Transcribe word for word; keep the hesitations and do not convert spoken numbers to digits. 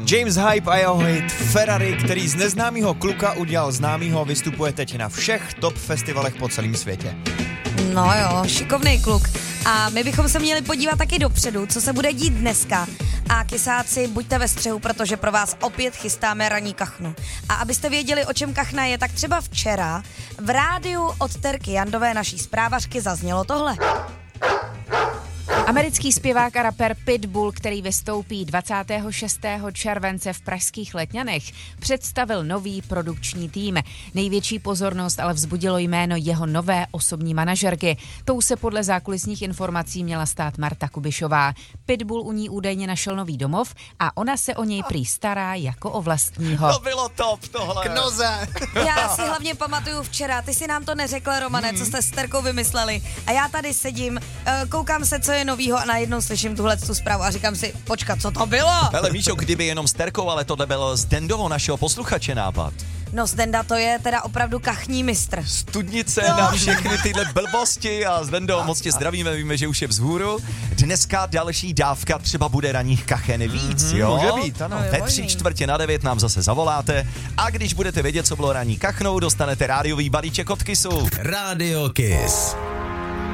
James Hype a jeho hit Ferrari, který z neznámého kluka udělal známýho, vystupuje teď na všech top festivalech po celém světě. No jo, šikovný kluk. A my bychom se měli podívat taky dopředu, co se bude dít dneska. A kysáci, buďte ve střehu, protože pro vás opět chystáme ranní kachnu. A abyste věděli, o čem kachna je, tak třeba včera v rádiu od Terky Jandové, naší zprávařky, zaznělo tohle. Americký zpěvák a rapper Pitbull, který vystoupí dvacátého šestého července v pražských Letňanech, představil nový produkční tým. Největší pozornost ale vzbudilo jméno jeho nové osobní manažerky. Tou se podle zákulisních informací měla stát Marta Kubišová. Pitbull u ní údajně našel nový domov a ona se o něj prý stará jako o vlastního. To bylo top tohle. Knoze. Já si hlavně pamatuju včera, ty si nám to neřekla, Romane, hmm. co jste s Terkou vymysleli. A já tady sedím, koukám se, co je novýho a najednou slyším tuhle tu zprávu a říkám si, počkat, co to bylo? Hele, Míšo, kdyby jenom s Terkou, ale tohle bylo z Dendovo, našeho posluchače, nápad. No Zdenda, to je teda opravdu kachní mistr. Studnice no. na všechny tyhle blbosti a Zdendo, moc tě zdravíme, víme, že už je vzhůru. Dneska další dávka třeba bude ranních kachen víc, mm-hmm, jo? Může být, ano. Ve tři čtvrtě na devět nám zase zavoláte a když budete vědět, co bylo ranní kachnou, dostanete rádiový balíček od Kissu. Radio Kiss.